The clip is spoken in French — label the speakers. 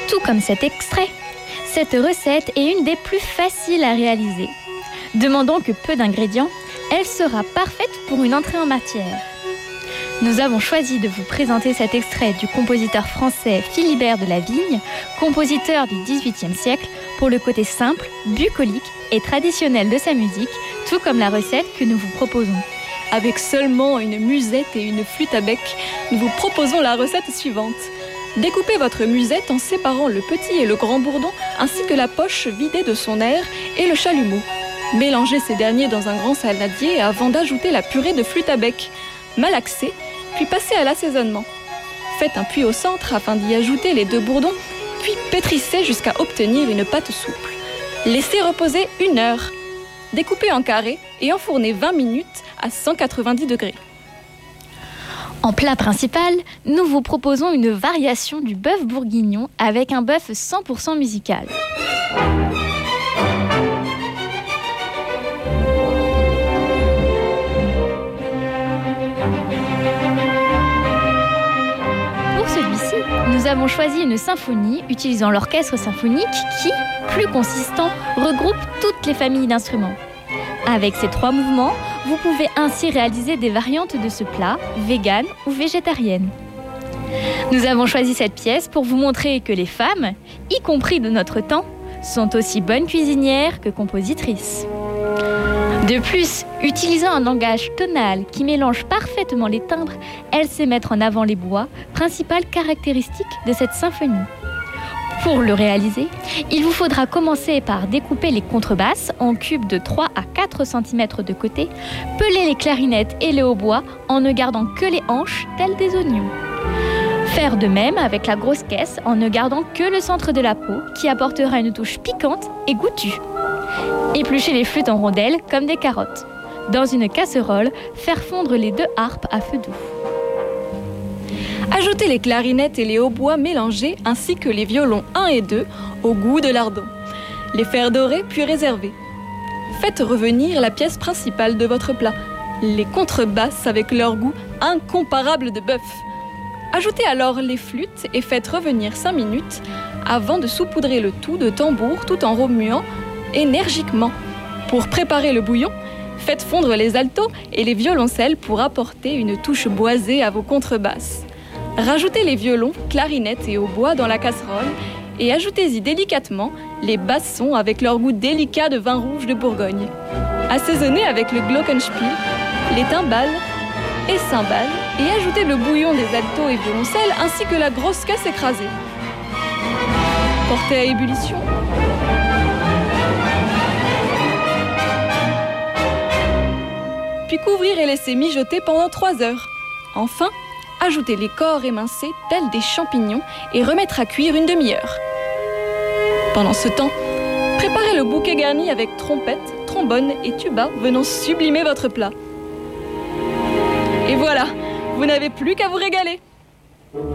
Speaker 1: Tout comme cet extrait, cette recette est une des plus faciles à réaliser. Demandant que peu d'ingrédients, elle sera parfaite pour une entrée en matière. Nous avons choisi de vous présenter cet extrait du compositeur français Philibert de la Vigne, compositeur du XVIIIe siècle, pour le côté simple, bucolique et traditionnel de sa musique, tout comme la recette que nous vous proposons.
Speaker 2: Avec seulement une musette et une flûte à bec, nous vous proposons la recette suivante. Découpez votre musette en séparant le petit et le grand bourdon, ainsi que la poche vidée de son air et le chalumeau. Mélangez ces derniers dans un grand saladier avant d'ajouter la purée de flûte à bec. Malaxez, puis passez à l'assaisonnement. Faites un puits au centre afin d'y ajouter les 2 bourdons, puis pétrissez jusqu'à obtenir une pâte souple. Laissez reposer 1 heure. Découpez en carrés et enfournez 20 minutes à 190 degrés.
Speaker 1: En plat principal, nous vous proposons une variation du bœuf bourguignon avec un bœuf 100% musical. Pour celui-ci, nous avons choisi une symphonie utilisant l'orchestre symphonique qui, plus consistant, regroupe toutes les familles d'instruments. Avec ces 3 mouvements, vous pouvez ainsi réaliser des variantes de ce plat, vegan ou végétarienne. Nous avons choisi cette pièce pour vous montrer que les femmes, y compris de notre temps, sont aussi bonnes cuisinières que compositrices. De plus, utilisant un langage tonal qui mélange parfaitement les timbres, elle sait mettre en avant les bois, principale caractéristique de cette symphonie. Pour le réaliser, il vous faudra commencer par découper les contrebasses en cubes de 3 à 4 cm de côté, peler les clarinettes et les hautbois en ne gardant que les hanches telles des oignons. Faire de même avec la grosse caisse en ne gardant que le centre de la peau qui apportera une touche piquante et goûtue. Éplucher les flûtes en rondelles comme des carottes. Dans une casserole, faire fondre les 2 harpes à feu doux.
Speaker 2: Ajoutez les clarinettes et les hautbois mélangés ainsi que les violons 1 et 2 au goût de lardon. Les faire dorer puis réserver. Faites revenir la pièce principale de votre plat, les contrebasses avec leur goût incomparable de bœuf. Ajoutez alors les flûtes et faites revenir 5 minutes avant de saupoudrer le tout de tambour tout en remuant énergiquement. Pour préparer le bouillon, faites fondre les altos et les violoncelles pour apporter une touche boisée à vos contrebasses. Rajoutez les violons, clarinettes et hautbois dans la casserole et ajoutez-y délicatement les bassons avec leur goût délicat de vin rouge de Bourgogne. Assaisonnez avec le glockenspiel, les timbales et cymbales et ajoutez le bouillon des altos et violoncelles ainsi que la grosse caisse écrasée. Portez à ébullition. Puis couvrir et laisser mijoter pendant 3 heures. Enfin, ajoutez les corps émincés tels des champignons et remettre à cuire 1 demi-heure. Pendant ce temps, préparez le bouquet garni avec trompette, trombone et tuba venant sublimer votre plat. Et voilà, vous n'avez plus qu'à vous régaler.